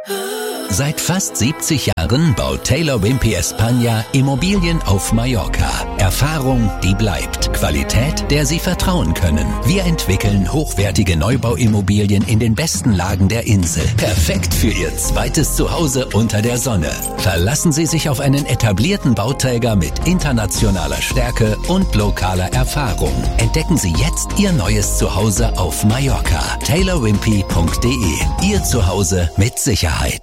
Seit fast 70 Jahren baut Taylor Wimpey España Immobilien auf Mallorca. Erfahrung, die bleibt. Qualität, der Sie vertrauen können. Wir entwickeln hochwertige Neubauimmobilien in den besten Lagen der Insel. Perfekt für Ihr zweites Zuhause unter der Sonne. Verlassen Sie sich auf einen etablierten Bauträger mit internationaler Stärke und lokaler Erfahrung. Entdecken Sie jetzt Ihr neues Zuhause auf Mallorca. taylorwimpey.de. Ihr Zuhause mit Sicherheit.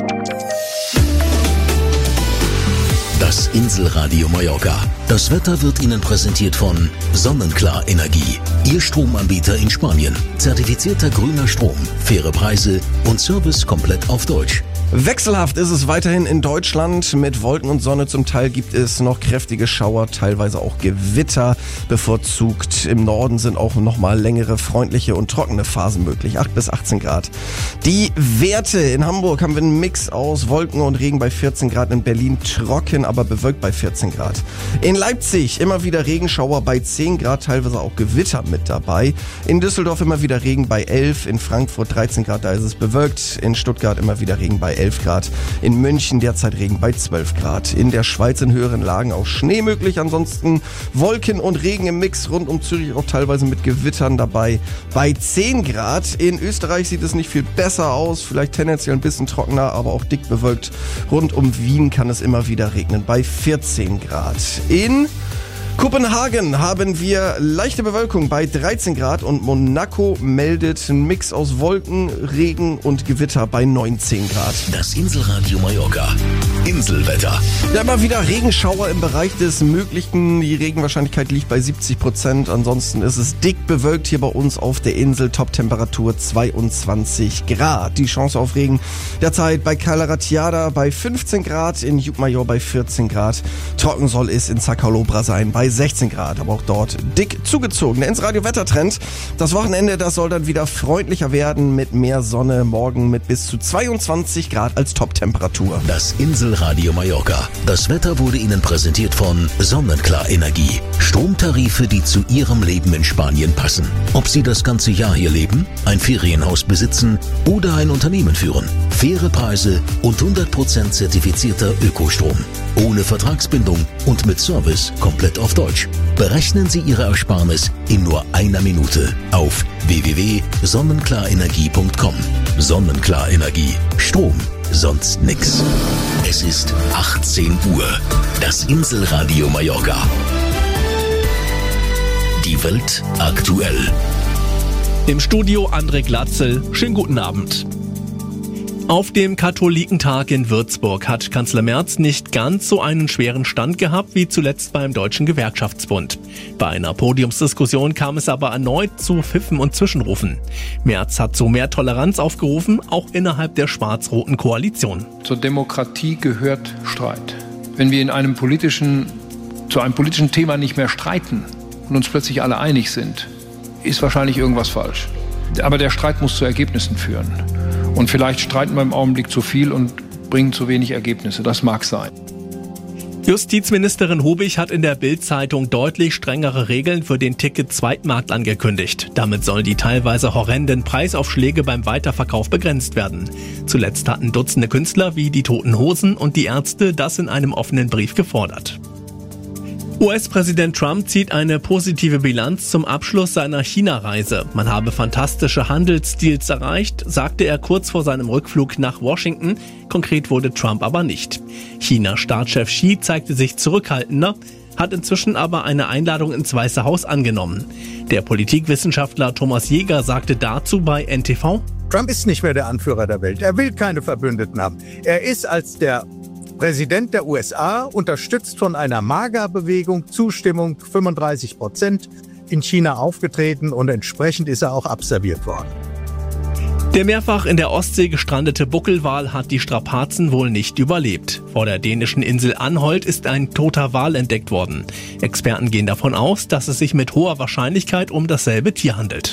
Das Inselradio Mallorca. Das Wetter wird Ihnen präsentiert von Sonnenklar Energie. Ihr Stromanbieter in Spanien. Zertifizierter grüner Strom, faire Preise und Service komplett auf Deutsch. Wechselhaft ist es weiterhin in Deutschland. Mit Wolken und Sonne zum Teil gibt es noch kräftige Schauer, teilweise auch Gewitter. Bevorzugt im Norden sind auch nochmal längere, freundliche und trockene Phasen möglich. 8 bis 18 Grad. Die Werte in Hamburg haben wir einen Mix aus Wolken und Regen bei 14 Grad. In Berlin trocken, aber bewölkt bei 14 Grad. In Leipzig immer wieder Regenschauer bei 10 Grad, teilweise auch Gewitter mit dabei. In Düsseldorf immer wieder Regen bei 11. In Frankfurt 13 Grad, da ist es bewölkt. In Stuttgart immer wieder Regen bei 11 Grad. In München derzeit Regen bei 12 Grad. In der Schweiz in höheren Lagen auch Schnee möglich. Ansonsten Wolken und Regen im Mix. Rund um Zürich auch teilweise mit Gewittern dabei bei 10 Grad. In Österreich sieht es nicht viel besser aus. Vielleicht tendenziell ein bisschen trockener, aber auch dick bewölkt. Rund um Wien kann es immer wieder regnen bei 14 Grad. In Kopenhagen haben wir leichte Bewölkung bei 13 Grad und Monaco meldet einen Mix aus Wolken, Regen und Gewitter bei 19 Grad. Das Inselradio Mallorca. Inselwetter. Ja, immer wieder Regenschauer im Bereich des Möglichen. Die Regenwahrscheinlichkeit liegt bei 70%. Ansonsten ist es dick bewölkt hier bei uns auf der Insel. Toptemperatur 22 Grad. Die Chance auf Regen derzeit bei Calaratiada bei 15 Grad, in Llucmajor bei 14 Grad. Trocken soll es in Zacalobra sein bei 16 Grad, aber auch dort dick zugezogen. Der Insradio Wettertrend. Das Wochenende, das soll dann wieder freundlicher werden mit mehr Sonne. Morgen mit bis zu 22 Grad als Toptemperatur. Das Inselradio Mallorca. Das Wetter wurde Ihnen präsentiert von Sonnenklar Energie. Stromtarife, die zu Ihrem Leben in Spanien passen. Ob Sie das ganze Jahr hier leben, ein Ferienhaus besitzen oder ein Unternehmen führen. Faire Preise und 100% zertifizierter Ökostrom. Ohne Vertragsbindung und mit Service komplett auf Deutsch. Berechnen Sie Ihre Ersparnis in nur einer Minute auf www.sonnenklarenergie.com. Sonnenklar Energie. Strom, sonst nix. Es ist 18 Uhr. Das Inselradio Mallorca. Die Welt aktuell. Im Studio André Glatzel. Schönen guten Abend. Auf dem Katholikentag in Würzburg hat Kanzler Merz nicht ganz so einen schweren Stand gehabt wie zuletzt beim Deutschen Gewerkschaftsbund. Bei einer Podiumsdiskussion kam es aber erneut zu Pfiffen und Zwischenrufen. Merz hat zu mehr Toleranz aufgerufen, auch innerhalb der schwarz-roten Koalition. Zur Demokratie gehört Streit. Wenn wir zu einem politischen Thema nicht mehr streiten und uns plötzlich alle einig sind, ist wahrscheinlich irgendwas falsch. Aber der Streit muss zu Ergebnissen führen. Und vielleicht streiten wir im Augenblick zu viel und bringen zu wenig Ergebnisse. Das mag sein. Justizministerin Hubig hat in der Bild-Zeitung deutlich strengere Regeln für den Ticket-Zweitmarkt angekündigt. Damit sollen die teilweise horrenden Preisaufschläge beim Weiterverkauf begrenzt werden. Zuletzt hatten Dutzende Künstler wie die Toten Hosen und die Ärzte das in einem offenen Brief gefordert. US-Präsident Trump zieht eine positive Bilanz zum Abschluss seiner China-Reise. Man habe fantastische Handelsdeals erreicht, sagte er kurz vor seinem Rückflug nach Washington. Konkret wurde Trump aber nicht. China-Staatschef Xi zeigte sich zurückhaltender, hat inzwischen aber eine Einladung ins Weiße Haus angenommen. Der Politikwissenschaftler Thomas Jäger sagte dazu bei NTV: Trump ist nicht mehr der Anführer der Welt. Er will keine Verbündeten haben. Er ist als der Präsident der USA, unterstützt von einer MAGA-Bewegung, Zustimmung 35%, in China aufgetreten und entsprechend ist er auch abserviert worden. Der mehrfach in der Ostsee gestrandete Buckelwal hat die Strapazen wohl nicht überlebt. Vor der dänischen Insel Anholt ist ein toter Wal entdeckt worden. Experten gehen davon aus, dass es sich mit hoher Wahrscheinlichkeit um dasselbe Tier handelt.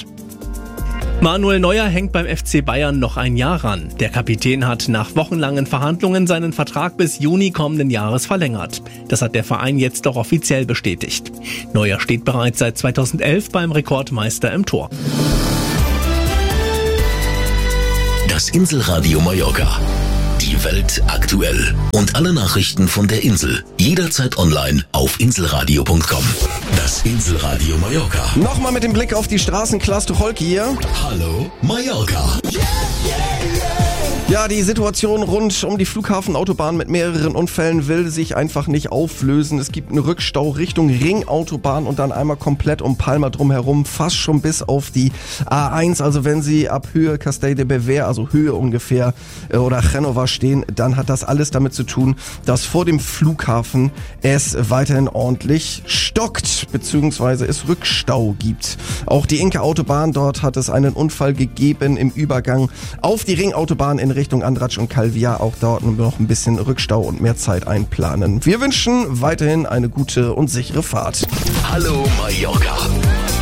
Manuel Neuer hängt beim FC Bayern noch ein Jahr ran. Der Kapitän hat nach wochenlangen Verhandlungen seinen Vertrag bis Juni kommenden Jahres verlängert. Das hat der Verein jetzt doch offiziell bestätigt. Neuer steht bereits seit 2011 beim Rekordmeister im Tor. Das Inselradio Mallorca. Die Welt aktuell. Und alle Nachrichten von der Insel. Jederzeit online auf inselradio.com. Das Inselradio Mallorca. Nochmal mit dem Blick auf die Straßen, Klaas Tucholke hier. Hallo Mallorca. Ja, die Situation rund um die Flughafenautobahn mit mehreren Unfällen will sich einfach nicht auflösen. Es gibt einen Rückstau Richtung Ringautobahn und dann einmal komplett um Palma drumherum, fast schon bis auf die A1. Also wenn Sie ab Höhe Castell de Bever, also Höhe ungefähr, oder Genova stehen, dann hat das alles damit zu tun, dass vor dem Flughafen es weiterhin ordentlich stockt, beziehungsweise es Rückstau gibt. Auch die Inka-Autobahn, dort hat es einen Unfall gegeben im Übergang auf die Ringautobahn in Richtung Andratsch und Calvia. Auch dort noch ein bisschen Rückstau und mehr Zeit einplanen. Wir wünschen weiterhin eine gute und sichere Fahrt. Hallo Mallorca.